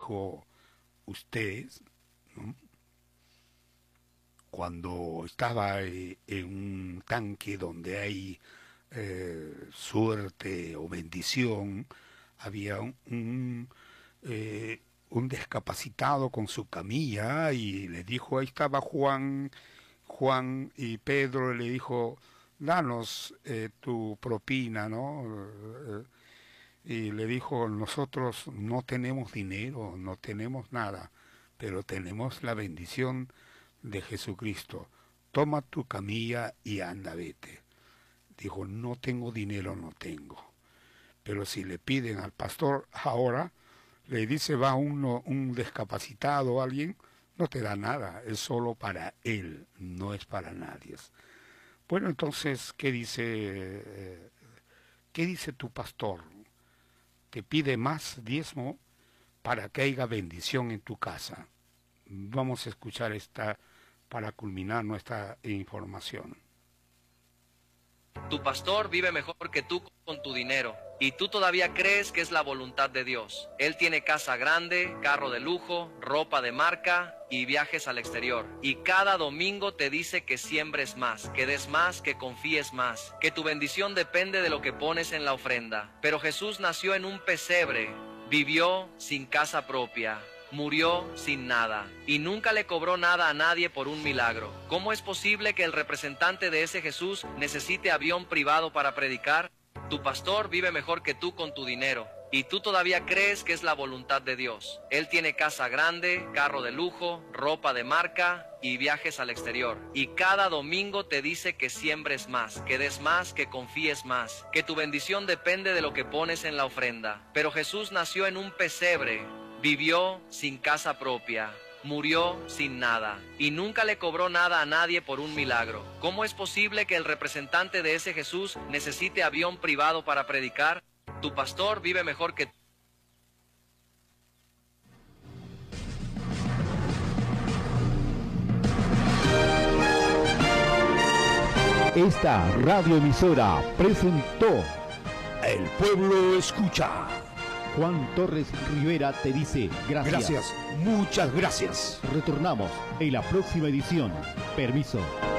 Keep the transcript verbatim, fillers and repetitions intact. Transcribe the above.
dijo usted, ¿no?, cuando estaba eh, en un tanque donde hay eh, suerte o bendición, había un, un, eh, un discapacitado con su camilla y le dijo, ahí estaba Juan, Juan y Pedro le dijo, danos eh, tu propina, ¿no? Eh, y le dijo, nosotros no tenemos dinero, no tenemos nada, pero tenemos la bendición de Jesucristo. Toma tu camilla y anda, vete. Dijo, no tengo dinero, no tengo. Pero si le piden al pastor ahora, le dice, va uno, un discapacitado o alguien, no te da nada, es solo para él, no es para nadie. Bueno, entonces, ¿qué dice, eh, qué dice tu pastor? Te pide más diezmo para que haya bendición en tu casa. Vamos a escuchar esta para culminar nuestra información. Tu pastor vive mejor que tú con tu dinero, y tú todavía crees que es la voluntad de Dios. Él tiene casa grande, carro de lujo, ropa de marca y viajes al exterior. Y cada domingo te dice que siembres más, que des más, que confíes más, que tu bendición depende de lo que pones en la ofrenda. Pero Jesús nació en un pesebre, vivió sin casa propia, murió sin nada y nunca le cobró nada a nadie por un milagro. ¿Cómo es posible que el representante de ese Jesús necesite avión privado para predicar? Tu pastor vive mejor que tú con tu dinero, y tú todavía crees que es la voluntad de Dios. Él tiene casa grande, carro de lujo, ropa de marca y viajes al exterior. Y cada domingo te dice que siembres más, que des más, que confíes más, que tu bendición depende de lo que pones en la ofrenda. Pero Jesús nació en un pesebre, vivió sin casa propia, murió sin nada y nunca le cobró nada a nadie por un milagro. ¿Cómo es posible que el representante de ese Jesús necesite avión privado para predicar? Tu pastor vive mejor que tú. Esta radioemisora presentó El pueblo escucha. Juan Torres Rivera te dice gracias. Gracias, muchas gracias. Retornamos en la próxima edición. Permiso.